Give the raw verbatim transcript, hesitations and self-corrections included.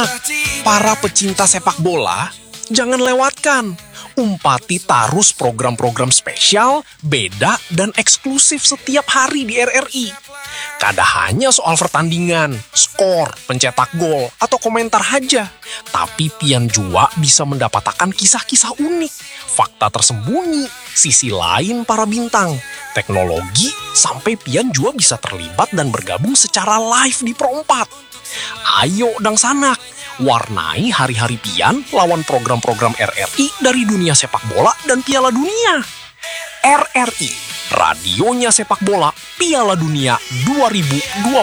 banyak. Para pecinta sepak bola, jangan lewatkan. Umpati Tarus program-program spesial, beda, dan eksklusif setiap hari di R R I. Kada hanya soal pertandingan, skor, pencetak gol, atau komentar aja. Tapi pian jua bisa mendapatkan kisah-kisah unik, fakta tersembunyi, sisi lain para bintang, teknologi, sampai pian jua bisa terlibat dan bergabung secara live di Pro empat. Ayo dang sanak, warnai hari-hari pian lawan program-program R R I dari dunia sepak bola dan Piala Dunia. R R I, radionya sepak bola Piala Dunia dua ribu dua puluh